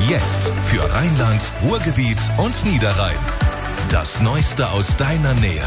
Jetzt für Rheinland, Ruhrgebiet und Niederrhein. Das Neueste aus deiner Nähe.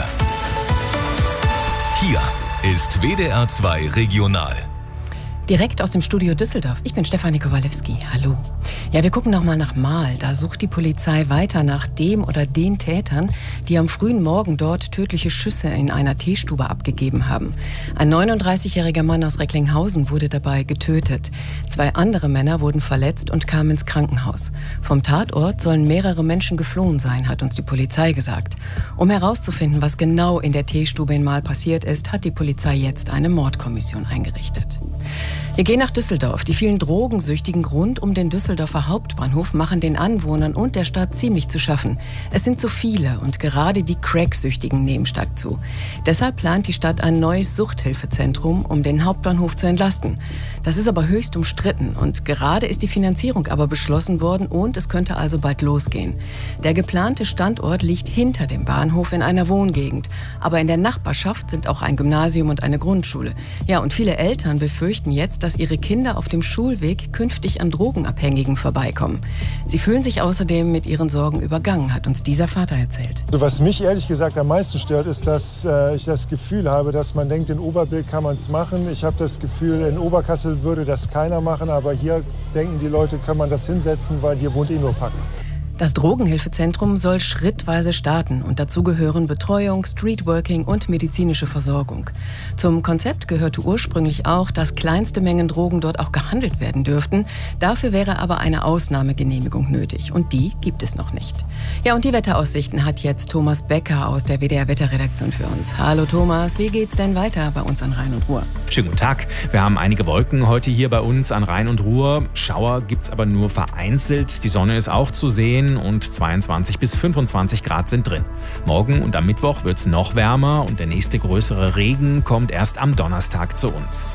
Hier ist WDR 2 Regional. Direkt aus dem Studio Düsseldorf. Ich bin Stefanie Kowalewski. Hallo. Ja, wir gucken nochmal nach Mahl. Da sucht die Polizei weiter nach dem oder den Tätern, die am frühen Morgen dort tödliche Schüsse in einer Teestube abgegeben haben. Ein 39-jähriger Mann aus Recklinghausen wurde dabei getötet. 2 andere Männer wurden verletzt und kamen ins Krankenhaus. Vom Tatort sollen mehrere Menschen geflohen sein, hat uns die Polizei gesagt. Um herauszufinden, was genau in der Teestube in Mahl passiert ist, hat die Polizei jetzt eine Mordkommission eingerichtet. Wir gehen nach Düsseldorf. Die vielen Drogensüchtigen rund um den Düsseldorfer Hauptbahnhof machen den Anwohnern und der Stadt ziemlich zu schaffen. Es sind zu viele und gerade die Crack-Süchtigen nehmen stark zu. Deshalb plant die Stadt ein neues Suchthilfezentrum, um den Hauptbahnhof zu entlasten. Das ist aber höchst umstritten und gerade ist die Finanzierung aber beschlossen worden und es könnte also bald losgehen. Der geplante Standort liegt hinter dem Bahnhof in einer Wohngegend. Aber in der Nachbarschaft sind auch ein Gymnasium und eine Grundschule. Ja, und viele Eltern befürchten jetzt, dass ihre Kinder auf dem Schulweg künftig an Drogenabhängigen vorbeikommen. Sie fühlen sich außerdem mit ihren Sorgen übergangen, hat uns dieser Vater erzählt. Was mich ehrlich gesagt am meisten stört, ist, dass ich das Gefühl habe, dass man denkt, in Oberbilk kann man es machen. Ich habe das Gefühl, in Oberkassel würde das keiner machen, aber hier denken die Leute, kann man das hinsetzen, weil hier wohnt eh nur Pack. Das Drogenhilfezentrum soll schrittweise starten und dazu gehören Betreuung, Streetworking und medizinische Versorgung. Zum Konzept gehörte ursprünglich auch, dass kleinste Mengen Drogen dort auch gehandelt werden dürften. Dafür wäre aber eine Ausnahmegenehmigung nötig und die gibt es noch nicht. Ja, und die Wetteraussichten hat jetzt Thomas Becker aus der WDR Wetterredaktion für uns. Hallo Thomas, wie geht's denn weiter bei uns an Rhein und Ruhr? Schönen guten Tag. Wir haben einige Wolken heute hier bei uns an Rhein und Ruhr. Schauer gibt's aber nur vereinzelt. Die Sonne ist auch zu sehen und 22 bis 25 Grad sind drin. Morgen und am Mittwoch wird's noch wärmer und der nächste größere Regen kommt erst am Donnerstag zu uns.